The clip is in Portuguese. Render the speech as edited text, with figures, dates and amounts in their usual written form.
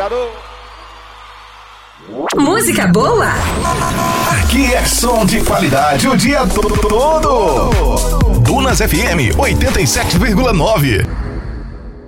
Parou. Música boa? Aqui é som de qualidade o dia todo. Dunas FM 87,9.